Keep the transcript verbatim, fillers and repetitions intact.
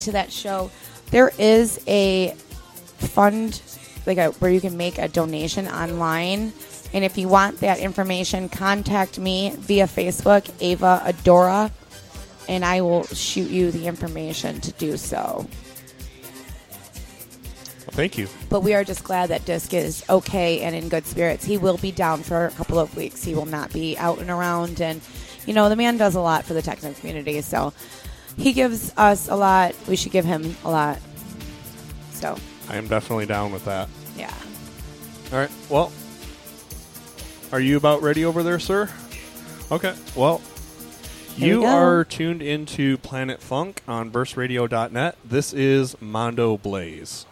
to that show, there is a fund like a, where you can make a donation online. And if you want that information, contact me via Facebook, Ava Adora, and I will shoot you the information to do so. Well, thank you. But we are just glad that Disc is okay and in good spirits. He will be down for a couple of weeks. He will not be out and around. And, you know, the man does a lot for the techno community. So he gives us a lot. We should give him a lot. So I am definitely down with that. Yeah. All right. Well, are you about ready over there, sir? Okay. Well, Here you we go. are tuned into Planet Funk on burst radio dot net. This is Mondo Blaze.